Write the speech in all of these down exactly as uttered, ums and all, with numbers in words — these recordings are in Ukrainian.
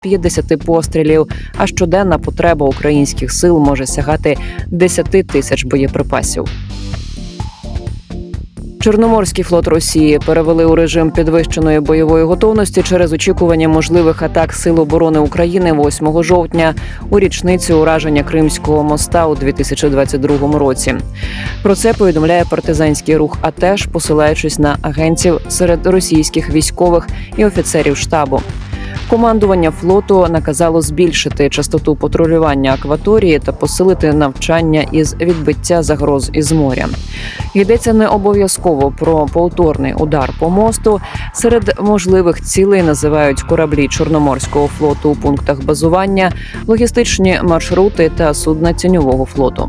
п'ятдесят пострілів, а щоденна потреба українських сил може сягати десять тисяч боєприпасів. Чорноморський флот Росії перевели у режим підвищеної бойової готовності через очікування можливих атак Сил оборони України восьмого жовтня у річницю ураження Кримського моста у дві тисячі двадцять другому році. Про це повідомляє партизанський рух «Атеш», посилаючись на агентів серед російських військових і офіцерів штабу. Командування флоту наказало збільшити частоту патрулювання акваторії та посилити навчання із відбиття загроз із моря. Йдеться не обов'язково про повторний удар по мосту. Серед можливих цілей називають кораблі Чорноморського флоту у пунктах базування, логістичні маршрути та судна тіньового флоту.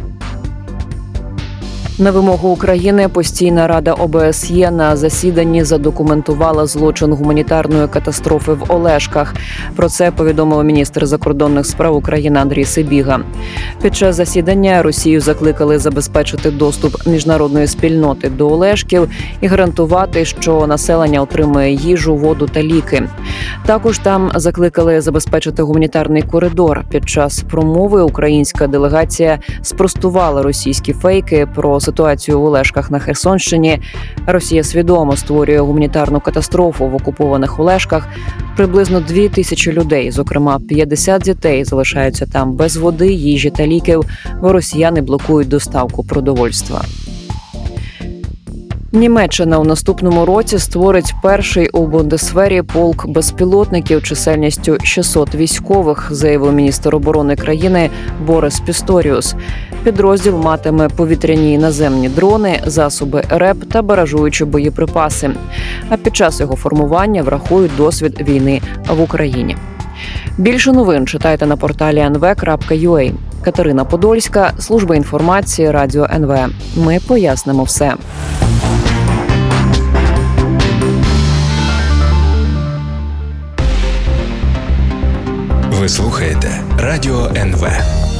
На вимогу України постійна рада О Б С Є на засіданні задокументувала злочин гуманітарної катастрофи в Олешках. Про це повідомив міністр закордонних справ України Андрій Сибіга. Під час засідання Росію закликали забезпечити доступ міжнародної спільноти до Олешків і гарантувати, що населення отримує їжу, воду та ліки. Також там закликали забезпечити гуманітарний коридор. Під час промови українська делегація спростувала російські фейки про ситуацію в Олешках на Херсонщині. Росія свідомо створює гуманітарну катастрофу в окупованих Олешках. Приблизно дві тисячі людей, зокрема п'ятдесят дітей, залишаються там без води, їжі та ліків, бо росіяни блокують доставку продовольства. Німеччина у наступному році створить перший у Бундесвері полк безпілотників чисельністю шістсот військових, заявив міністр оборони країни Борис Пісторіус. Підрозділ матиме повітряні і наземні дрони, засоби РЕП та баражуючі боєприпаси. А під час його формування врахують досвід війни в Україні. Більше новин читайте на порталі ен ве крапка ю а. Катерина Подольська, служба інформації, Радіо ен ве. Ми пояснимо все. Ви слухаєте Радіо ен ве.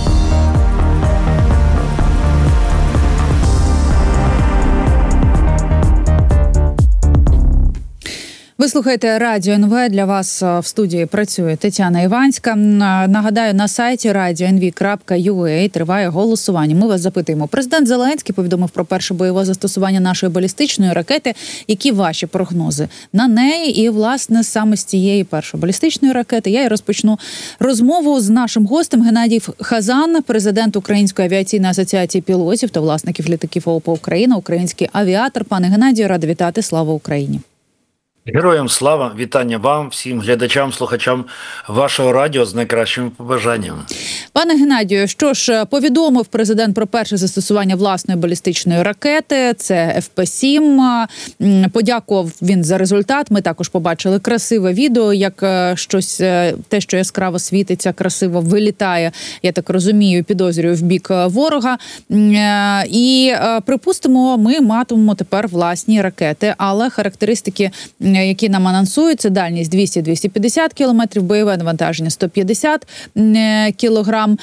Ви слухаєте Радіо ен ве. Для вас в студії працює Тетяна Іванська. Нагадаю, на сайті радіо ен ве крапка ю а триває голосування. Ми вас запитуємо. Президент Зеленський повідомив про перше бойове застосування нашої балістичної ракети. Які ваші прогнози на неї? І, власне, саме з цієї першої балістичної ракети я і розпочну розмову з нашим гостем Геннадій Хазан, президент Української авіаційної асоціації пілотів та власників літаків ООП «Україна», український авіатор. Пане Геннадію, рада вітати. Слава Україні! Героям слава, вітання вам, всім глядачам, слухачам вашого радіо з найкращими побажаннями. Пане Геннадію, що ж, повідомив президент про перше застосування власної балістичної ракети, це еф пі сім. Подякував він за результат. Ми також побачили красиве відео, як щось, те, що яскраво світиться, красиво вилітає, я так розумію, підозрюю, в бік ворога. І, припустимо, ми матимемо тепер власні ракети, але характеристики, які нам анонсують, це дальність двісті - двісті п'ятдесят кілометрів, бойове навантаження сто п'ятдесят кілограм.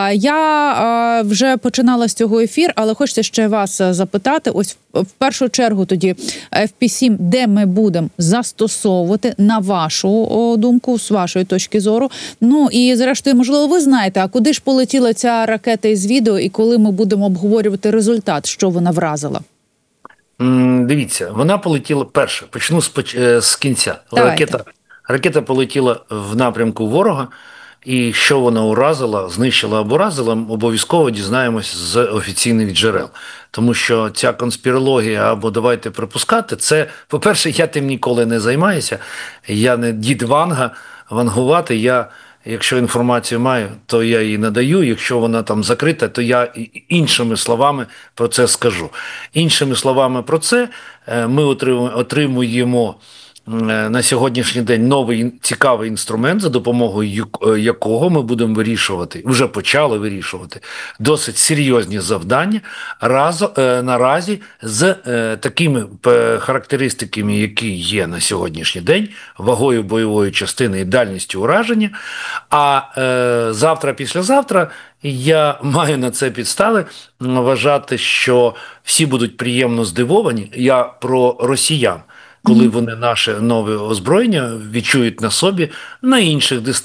Я вже починала з цього ефір, але хочеться ще вас запитати, ось в першу чергу тоді еф пі сім, де ми будемо застосовувати, на вашу думку, з вашої точки зору. Ну і зрештою, можливо, ви знаєте, а куди ж полетіла ця ракета із відео і коли ми будемо обговорювати результат, що вона вразила? Дивіться, вона полетіла перше. Почну з, з кінця. Ракета, ракета полетіла в напрямку ворога, і що вона уразила, знищила або уразила, обов'язково дізнаємось з офіційних джерел. Тому що ця конспірологія або давайте припускати, це, по-перше, я тим ніколи не займаюся. Я не дід Ванга, вангувати, я... Якщо інформацію маю, то я її надаю. Якщо вона там закрита, то я іншими словами про це скажу. Іншими словами про це ми отримуємо на сьогоднішній день новий цікавий інструмент, за допомогою якого ми будемо вирішувати, вже почали вирішувати, досить серйозні завдання разом, наразі з такими характеристиками, які є на сьогоднішній день, вагою бойової частини і дальністю ураження. А е, завтра-післязавтра я маю на це підстави вважати, що всі будуть приємно здивовані. Я про росіян. Коли вони наше нове озброєння відчують на собі на інших дистанціях.